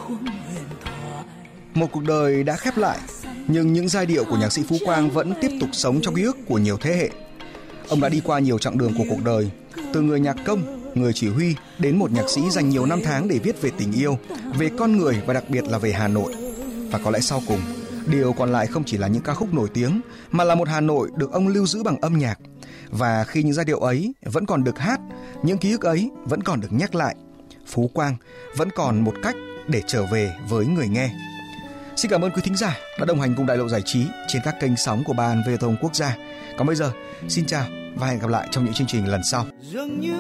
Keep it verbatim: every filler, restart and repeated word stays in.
Một cuộc đời đã khép lại, nhưng những giai điệu của nhạc sĩ Phú Quang vẫn tiếp tục sống trong ký ức của nhiều thế hệ. Ông đã đi qua nhiều chặng đường của cuộc đời, từ người nhạc công, người chỉ huy đến một nhạc sĩ dành nhiều năm tháng để viết về tình yêu, về con người và đặc biệt là về Hà Nội. Và có lẽ sau cùng, điều còn lại không chỉ là những ca khúc nổi tiếng, mà là một Hà Nội được ông lưu giữ bằng âm nhạc. Và khi những giai điệu ấy vẫn còn được hát, những ký ức ấy vẫn còn được nhắc lại, Phú Quang vẫn còn một cách để trở về với người nghe. Xin cảm ơn quý thính giả đã đồng hành cùng Đại lộ Giải trí trên các kênh sóng của Ban vê tê vê Quốc gia. Còn bây giờ, xin chào và hẹn gặp lại trong những chương trình lần sau.